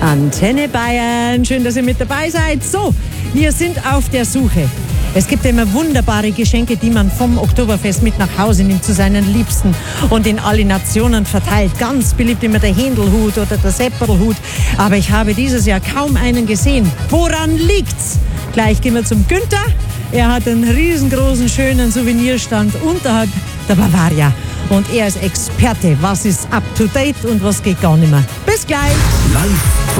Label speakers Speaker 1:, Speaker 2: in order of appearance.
Speaker 1: Antenne Bayern, schön, dass ihr mit dabei seid. So, wir sind auf der Suche. Es gibt immer wunderbare Geschenke, die man vom Oktoberfest mit nach Hause nimmt zu seinen Liebsten und in alle Nationen verteilt. Ganz beliebt immer der Händelhut oder der Sepperlhut. Aber ich habe dieses Jahr kaum einen gesehen. Woran liegt's? Gleich gehen wir zum Günther. Er hat einen riesengroßen, schönen Souvenirstand unterhalb der Bavaria. Und er ist Experte. Was ist up to date und was geht gar nicht mehr. Bis gleich.
Speaker 2: Live